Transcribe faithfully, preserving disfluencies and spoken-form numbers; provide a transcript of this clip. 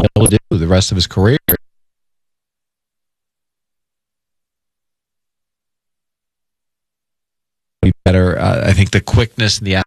able to do the rest of his career. Be better. Uh, I think the quickness and the